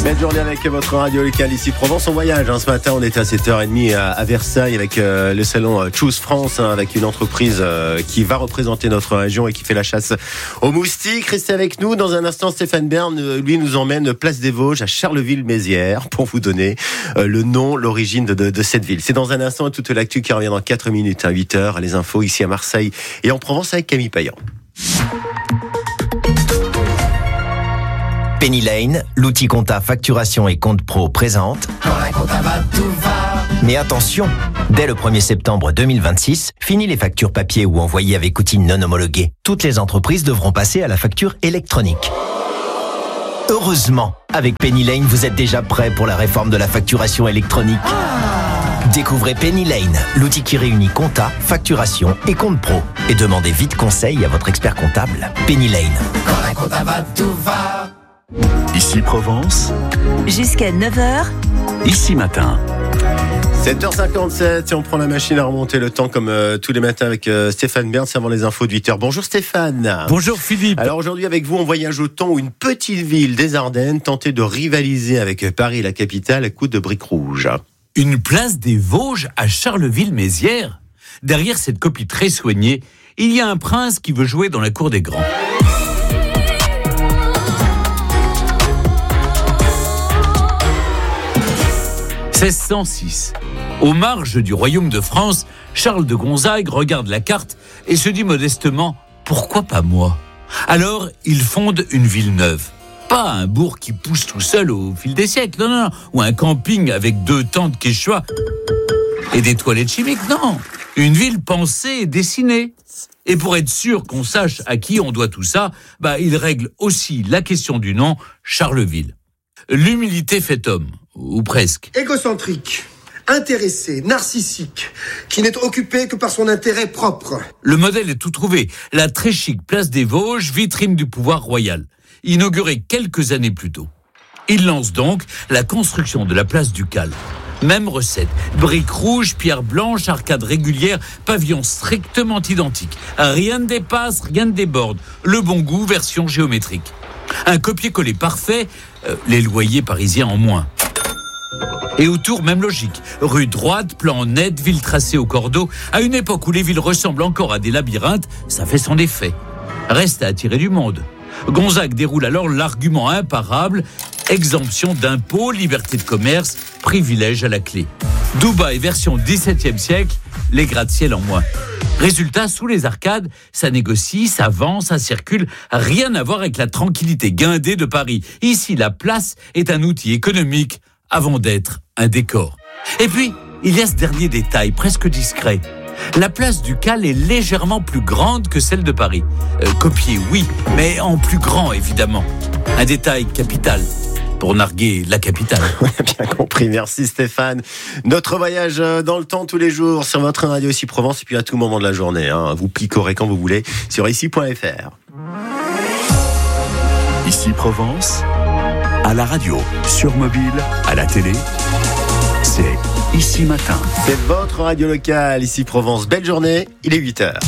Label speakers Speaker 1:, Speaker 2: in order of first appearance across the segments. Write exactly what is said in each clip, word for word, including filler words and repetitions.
Speaker 1: Belle journée avec votre radio locale ici Provence. On voyage hein. Ce matin on était à sept heures trente à, à Versailles avec euh, le salon euh, Choose France hein, avec une entreprise euh, qui va représenter notre région et qui fait la chasse aux moustiques. Restez avec nous. Dans un instant, Stéphane Bern euh, lui nous emmène place des Vosges à Charleville-Mézières pour vous donner euh, le nom, l'origine de, de, de cette ville. C'est dans un instant et toute l'actu qui revient dans quatre minutes à huit heures. Les infos ici à Marseille et en Provence avec Camille Payan.
Speaker 2: Penny Lane, l'outil compta facturation et compte pro présente.
Speaker 3: Quand la compta va, tout va.
Speaker 2: Mais attention, dès le premier septembre deux mille vingt-six, fini les factures papier ou envoyées avec outils non homologués. Toutes les entreprises devront passer à la facture électronique. Heureusement, avec Penny Lane, vous êtes déjà prêt pour la réforme de la facturation électronique. Découvrez Penny Lane, l'outil qui réunit compta, facturation et compte pro. Et demandez vite conseil à votre expert comptable. Penny Lane.
Speaker 3: Quand la compta va, tout va.
Speaker 4: Ici Provence.
Speaker 5: Jusqu'à neuf heures.
Speaker 4: Ici Matin.
Speaker 1: sept heures cinquante-sept et on prend la machine à remonter le temps comme euh, tous les matins avec euh, Stéphane Bern avant les infos de huit heures. Bonjour Stéphane.
Speaker 6: Bonjour Philippe.
Speaker 1: Alors aujourd'hui avec vous on voyage au temps où une petite ville des Ardennes tentait de rivaliser avec Paris, la capitale, à coups de briques rouges.
Speaker 6: Une place des Vosges à Charleville-Mézières. Derrière cette copie très soignée, il y a un prince qui veut jouer dans la cour des grands. seize cent six. Aux marges du royaume de France, Charles de Gonzague regarde la carte et se dit modestement « Pourquoi pas moi ?» Alors, il fonde une ville neuve. Pas un bourg qui pousse tout seul au fil des siècles, non, non, non. Ou un camping avec deux tentes quechua et des toilettes chimiques, non. Une ville pensée et dessinée. Et pour être sûr qu'on sache à qui on doit tout ça, bah, il règle aussi la question du nom, Charleville. L'humilité fait homme. Ou presque.
Speaker 7: Égocentrique, intéressé, narcissique, qui n'est occupé que par son intérêt propre.
Speaker 6: Le modèle est tout trouvé. La très chic place des Vosges, vitrine du pouvoir royal. Inaugurée quelques années plus tôt. Il lance donc la construction de la place ducale. Même recette. Briques rouges, pierres blanches, arcades régulières, pavillons strictement identiques. Rien ne dépasse, rien ne déborde. Le bon goût, version géométrique. Un copier-coller parfait, euh, les loyers parisiens en moins. Et autour, même logique. Rue droite, plan net, ville tracée au cordeau. À une époque où les villes ressemblent encore à des labyrinthes, ça fait son effet. Reste à attirer du monde. Gonzague déroule alors l'argument imparable, exemption d'impôts, liberté de commerce, privilège à la clé. Dubaï, version dix-septième siècle, les gratte-ciel en moins. Résultat, sous les arcades, ça négocie, ça vend, ça circule. Rien à voir avec la tranquillité guindée de Paris. Ici, la place est un outil économique avant d'être un décor. Et puis, il y a ce dernier détail, presque discret. La place Ducale est légèrement plus grande que celle de Paris. Euh, copiée, oui, mais en plus grand, évidemment. Un détail capital pour narguer la capitale.
Speaker 1: Bien compris, merci Stéphane. Notre voyage dans le temps tous les jours sur votre radio ici Provence et puis à tout moment de la journée. Hein. Vous picorez quand vous voulez sur ici point f r.
Speaker 4: Ici Provence. À la radio, sur mobile, à la télé, c'est Ici Matin.
Speaker 1: C'est votre radio locale, ici Provence. Belle journée, il est huit heures.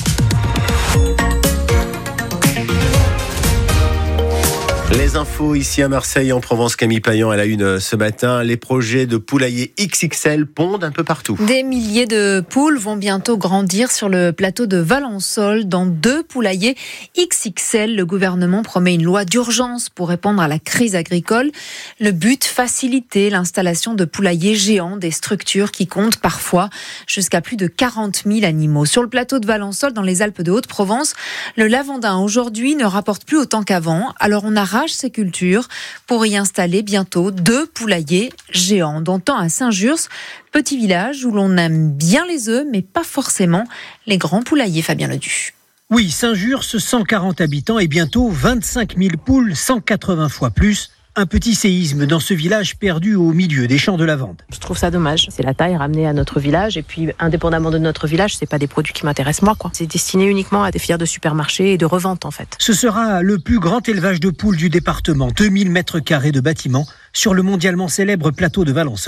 Speaker 1: Les infos ici à Marseille, en Provence, Camille Payan à la une ce matin. Les projets de poulailler X X L pondent un peu partout.
Speaker 5: Des milliers de poules vont bientôt grandir sur le plateau de Valençol dans deux poulaillers X X L. Le gouvernement promet une loi d'urgence pour répondre à la crise agricole. Le but, faciliter l'installation de poulaillers géants, des structures qui comptent parfois jusqu'à plus de quarante mille animaux. Sur le plateau de Valençol, dans les Alpes de Haute-Provence, le lavandin aujourd'hui ne rapporte plus autant qu'avant. Alors on arrache ces cultures pour y installer bientôt deux poulaillers géants. D'antan à Saint-Jurs, petit village où l'on aime bien les œufs, mais pas forcément les grands poulaillers. Fabien Ledu.
Speaker 8: Oui, Saint-Jurs, cent quarante habitants et bientôt vingt-cinq mille poules, cent quatre-vingts fois plus. Un petit séisme dans ce village perdu au milieu des champs de lavande.
Speaker 9: Je trouve ça dommage. C'est la taille ramenée à notre village. Et puis, indépendamment de notre village, c'est pas des produits qui m'intéressent moi, quoi. C'est destiné uniquement à des filières de supermarché et de revente, en fait.
Speaker 8: Ce sera le plus grand élevage de poules du département. deux mille mètres carrés de bâtiments sur le mondialement célèbre plateau de Valençol.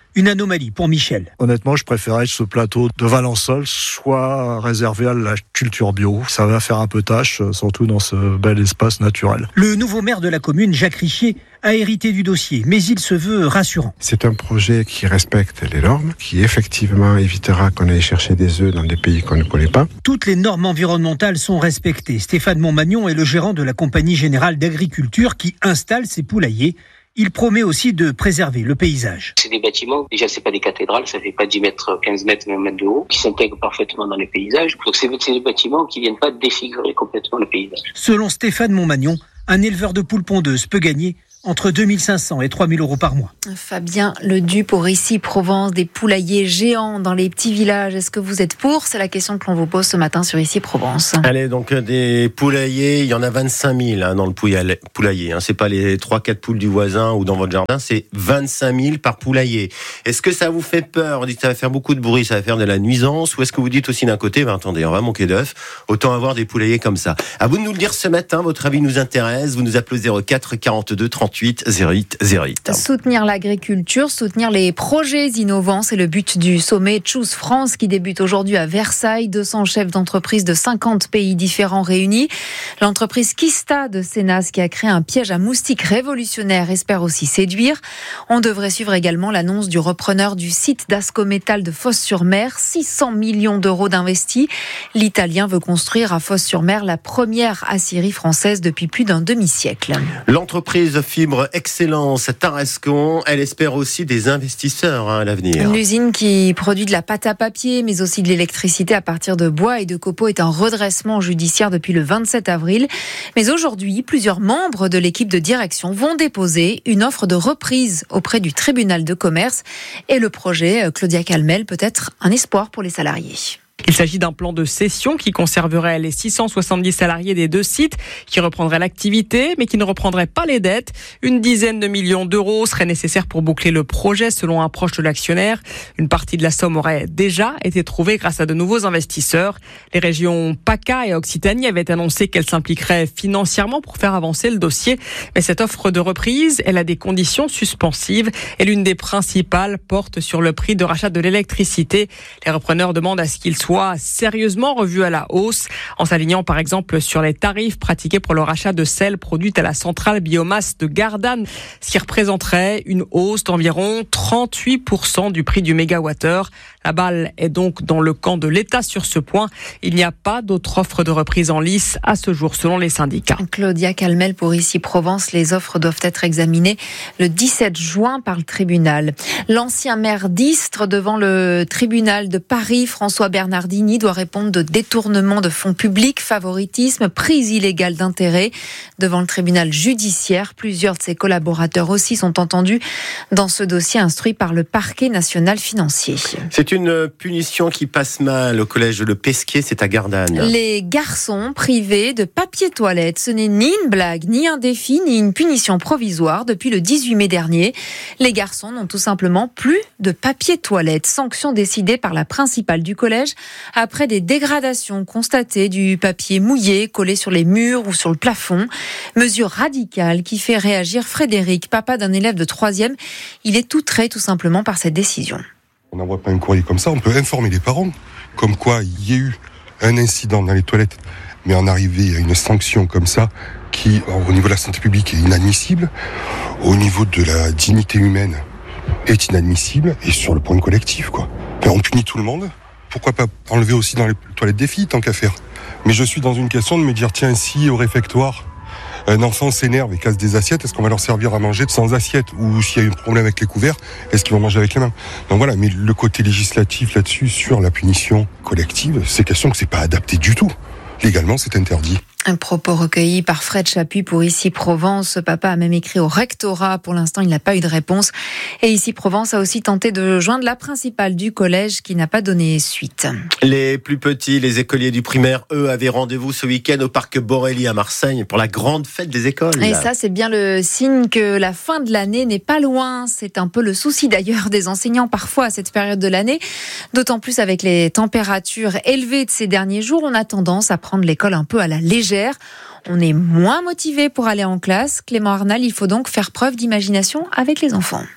Speaker 8: Une anomalie pour Michel.
Speaker 10: Honnêtement, je préférais que ce plateau de Valençol soit réservé à la culture bio. Ça va faire un peu tâche, surtout dans ce bel espace naturel.
Speaker 8: Le nouveau maire de la commune, Jacques Richier, a hérité du dossier, mais il se veut rassurant.
Speaker 11: C'est un projet qui respecte les normes, qui effectivement évitera qu'on aille chercher des œufs dans des pays qu'on ne connaît pas.
Speaker 8: Toutes les normes environnementales sont respectées. Stéphane Montmagnon est le gérant de la Compagnie Générale d'Agriculture qui installe ses poulaillers. Il promet aussi de préserver le paysage.
Speaker 12: C'est des bâtiments, déjà c'est pas des cathédrales, ça fait pas dix mètres, quinze mètres, vingt mètres de haut, qui s'intègrent parfaitement dans les paysages. Donc c'est, c'est des bâtiments qui viennent pas défigurer complètement le paysage.
Speaker 8: Selon Stéphane Montmagnon, un éleveur de poules pondeuses peut gagner entre deux mille cinq cents et trois mille euros par mois.
Speaker 5: Fabien Ledu pour Ici Provence, des poulaillers géants dans les petits villages. Est-ce que vous êtes pour ? C'est la question que l'on vous pose ce matin sur Ici Provence.
Speaker 1: Allez, donc des poulaillers, il y en a vingt-cinq mille hein, dans le poulailler. Hein. C'est pas les trois quatre poules du voisin ou dans votre jardin, c'est vingt-cinq mille par poulailler. Est-ce que ça vous fait peur ? On dit que ça va faire beaucoup de bruit, ça va faire de la nuisance, ou est-ce que vous dites aussi d'un côté, ben attendez, on va manquer d'œufs, autant avoir des poulaillers comme ça. À vous de nous le dire ce matin, votre avis nous intéresse, vous nous appelez zéro quatre quarante-deux trente-huit zéro huit zéro huit.
Speaker 5: Soutenir l'agriculture, soutenir les projets innovants, c'est le but du sommet Choose France qui débute aujourd'hui à Versailles. deux cents chefs d'entreprise de cinquante pays différents réunis. L'entreprise Kista de Sénas qui a créé un piège à moustiques révolutionnaire espère aussi séduire. On devrait suivre également l'annonce du repreneur du site d'Ascométal de Fos-sur-Mer. six cents millions d'euros d'investis. L'Italien veut construire à Fos-sur-Mer la première aciérie française depuis plus d'un demi-siècle.
Speaker 1: L'entreprise Fibre Excellence Tarascon, elle espère aussi des investisseurs hein, à l'avenir.
Speaker 5: Une usine qui produit de la pâte à papier, mais aussi de l'électricité à partir de bois et de copeaux est en redressement judiciaire depuis le vingt-sept avril. Mais aujourd'hui, plusieurs membres de l'équipe de direction vont déposer une offre de reprise auprès du tribunal de commerce. Et le projet, Claudia Calmel, peut être un espoir pour les salariés.
Speaker 13: Il s'agit d'un plan de cession qui conserverait les six cent soixante-dix salariés des deux sites, qui reprendrait l'activité, mais qui ne reprendrait pas les dettes. Une dizaine de millions d'euros seraient nécessaires pour boucler le projet, selon un proche de l'actionnaire. Une partie de la somme aurait déjà été trouvée grâce à de nouveaux investisseurs. Les régions PACA et Occitanie avaient annoncé qu'elles s'impliqueraient financièrement pour faire avancer le dossier. Mais cette offre de reprise, elle a des conditions suspensives. Et l'une des principales porte sur le prix de rachat de l'électricité. Les repreneurs demandent à ce qu'il soit sérieusement revu à la hausse, en s'alignant par exemple sur les tarifs pratiqués pour le rachat de sel produite à la centrale biomasse de Gardanne, ce qui représenterait une hausse d'environ trente-huit pour cent du prix du mégawattheure. La balle est donc dans le camp de l'État sur ce point. Il n'y a pas d'autre offre de reprise en lice à ce jour, selon les syndicats.
Speaker 5: Claudia Calmel pour Ici Provence. Les offres doivent être examinées le dix-sept juin par le tribunal. L'ancien maire d'Istres devant le tribunal de Paris, François Bernardini, doit répondre de détournement de fonds publics, favoritisme, prise illégale d'intérêt. Devant le tribunal judiciaire, plusieurs de ses collaborateurs aussi sont entendus dans ce dossier instruit par le parquet national financier.
Speaker 1: C'est une punition qui passe mal au collège Le Pesquier, c'est à Gardanne.
Speaker 5: Les garçons privés de papier toilette, ce n'est ni une blague, ni un défi, ni une punition provisoire. Depuis le dix-huit mai dernier, les garçons n'ont tout simplement plus de papier toilette. Sanction décidée par la principale du collège après des dégradations constatées du papier mouillé collé sur les murs ou sur le plafond. Mesure radicale qui fait réagir Frédéric, papa d'un élève de troisième. Il est outré tout simplement par cette décision.
Speaker 14: On n'envoie pas un courrier comme ça, on peut informer les parents, comme quoi il y a eu un incident dans les toilettes, mais en arriver à une sanction comme ça, qui au niveau de la santé publique est inadmissible, au niveau de la dignité humaine est inadmissible, et sur le point collectif, quoi. Enfin, on punit tout le monde, pourquoi pas enlever aussi dans les toilettes des filles, tant qu'à faire. Mais je suis dans une question de me dire, tiens, si au réfectoire, un enfant s'énerve et casse des assiettes, est-ce qu'on va leur servir à manger sans assiette? Ou s'il y a eu un problème avec les couverts, est-ce qu'ils vont manger avec les mains? Donc voilà, mais le côté législatif là-dessus, sur la punition collective, c'est question que c'est pas adapté du tout. Légalement, c'est interdit.
Speaker 5: Un propos recueilli par Fred Chapuis pour Ici Provence. Ce papa a même écrit au rectorat. Pour l'instant, il n'a pas eu de réponse. Et Ici Provence a aussi tenté de joindre la principale du collège qui n'a pas donné suite.
Speaker 1: Les plus petits, les écoliers du primaire, eux, avaient rendez-vous ce week-end au parc Borelli à Marseille pour la grande fête des écoles.
Speaker 5: Et ça, c'est bien le signe que la fin de l'année n'est pas loin. C'est un peu le souci d'ailleurs des enseignants parfois à cette période de l'année. D'autant plus avec les températures élevées de ces derniers jours, on a tendance à prendre l'école un peu à la légère. On est moins motivé pour aller en classe. Clément Arnal, il faut donc faire preuve d'imagination avec les enfants.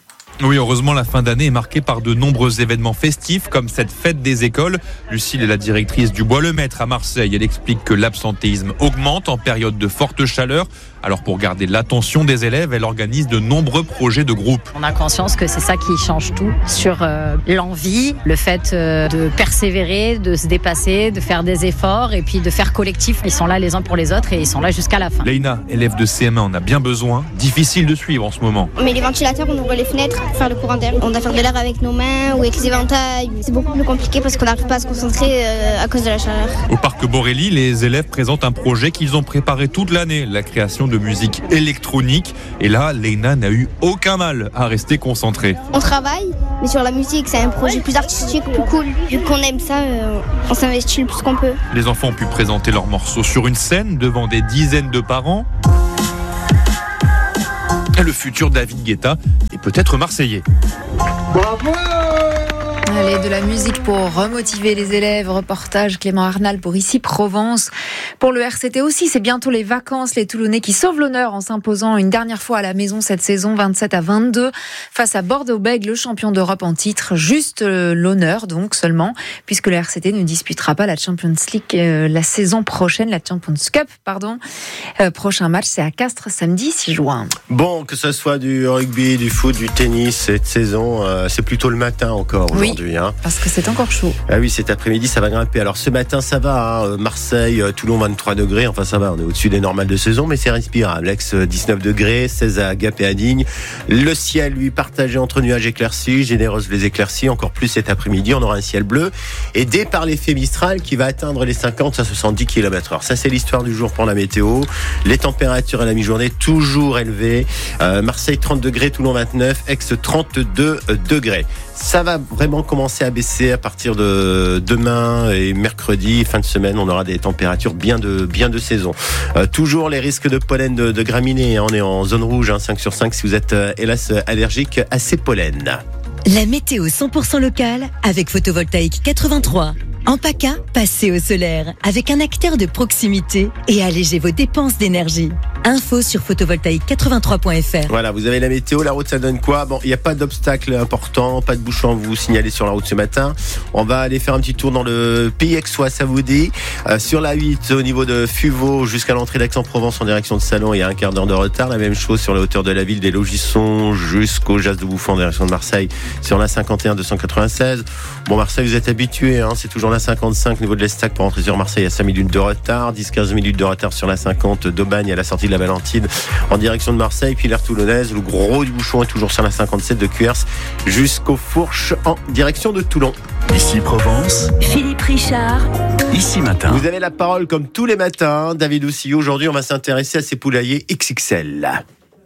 Speaker 15: Oui, heureusement, la fin d'année est marquée par de nombreux événements festifs, comme cette fête des écoles. Lucille est la directrice du Bois-le-Maître à Marseille. Elle explique que l'absentéisme augmente en période de forte chaleur. Alors pour garder l'attention des élèves, elle organise de nombreux projets de groupe.
Speaker 16: On a conscience que c'est ça qui change tout sur euh, l'envie, le fait euh, de persévérer, de se dépasser, de faire des efforts et puis de faire collectif. Ils sont là les uns pour les autres et ils sont là jusqu'à la fin.
Speaker 15: Leïna, élève de C M un, en a bien besoin. Difficile de suivre en ce moment.
Speaker 17: On met les ventilateurs, on ouvre les fenêtres pour faire le courant d'air. On doit faire de l'air avec nos mains ou avec les éventails. C'est beaucoup plus compliqué parce qu'on n'arrive pas à se concentrer euh, à cause de la chaleur.
Speaker 15: Au parc Borély, les élèves présentent un projet qu'ils ont préparé toute l'année, la création de musique électronique. Et là, Leïna n'a eu aucun mal à rester concentrée.
Speaker 17: On travaille, mais sur la musique, c'est un projet plus artistique, plus cool. Vu qu'on aime ça, euh, on s'investit le plus qu'on peut.
Speaker 15: Les enfants ont pu présenter leurs morceaux sur une scène devant des dizaines de parents. Le futur David Guetta est peut-être marseillais.
Speaker 5: Bravo! Allez, de la musique pour remotiver les élèves. Reportage Clément Arnal pour Ici Provence. Pour le R C T aussi, c'est bientôt les vacances. Les Toulonnais qui sauvent l'honneur en s'imposant une dernière fois à la maison cette saison, vingt-sept à vingt-deux, face à Bordeaux-Bègles, le champion d'Europe en titre. Juste l'honneur donc seulement, puisque le R C T ne disputera pas la Champions League euh, la saison prochaine, la Champions Cup, pardon. Euh, prochain match, c'est à Castres, samedi six juin.
Speaker 1: Bon, que ce soit du rugby, du foot, du tennis, cette saison, euh, c'est plutôt le matin encore aujourd'hui.
Speaker 5: Oui, hein. Parce que c'est encore chaud.
Speaker 1: Ah oui, cet après-midi, ça va grimper. Alors ce matin, ça va, hein. Marseille, Toulon, vingt-trois degrés. Enfin, ça va, on est au-dessus des normales de saison, mais c'est respirable. Aix, dix-neuf degrés, seize à Gap et à Digne. Le ciel, lui, partagé entre nuages éclaircis, généreuse les éclaircies. Encore plus cet après-midi, on aura un ciel bleu, aidé par l'effet Mistral qui va atteindre les cinquante à soixante-dix kilomètres heure. Ça, c'est l'histoire du jour pour la météo. Les températures à la mi-journée, toujours élevées. Euh, Marseille, trente degrés, Toulon, vingt-neuf, Aix, trente-deux degrés. Ça va vraiment commencer à baisser à partir de demain et mercredi, fin de semaine, on aura des températures bien de, bien de saison. Euh, toujours les risques de pollen de, de graminées, on est en zone rouge, hein, cinq sur cinq si vous êtes euh, hélas allergique à ces pollens.
Speaker 18: La météo cent pour cent locale avec Photovoltaïque quatre-vingt-trois. En PACA, passez au solaire avec un acteur de proximité et allégez vos dépenses d'énergie. Info sur photovoltaïque quatre-vingt-trois point f r.
Speaker 1: Voilà, vous avez la météo, la route ça donne quoi? Bon, il n'y a pas d'obstacle important, pas de bouchon à vous signaler sur la route ce matin. On va aller faire un petit tour dans le pays aixois, ça vous dit. Euh, sur la huit, au niveau de Fuveau, jusqu'à l'entrée d'Aix-en-Provence en direction de Salon, il y a un quart d'heure de retard. La même chose sur la hauteur de la ville des Logissons jusqu'au Jas de Bouffon en direction de Marseille, sur la cinquante et un deux cent quatre-vingt-seize. Bon, Marseille, vous êtes habitués, hein, c'est toujours la cinquante-cinq, niveau de l'Estac pour rentrer sur Marseille, à cinq minutes de retard, dix à quinze minutes de retard sur la cinquante d'Aubagne à la sortie de la Valentine en direction de Marseille, puis l'aire toulonnaise. Le gros du bouchon est toujours sur la cinquante-sept de Cuers jusqu'aux Fourches en direction de Toulon.
Speaker 4: Ici Provence,
Speaker 18: Philippe Richard.
Speaker 4: Ici Matin.
Speaker 1: Vous avez la parole comme tous les matins, David Oussillou. Aujourd'hui, on va s'intéresser à ces poulaillers X X L.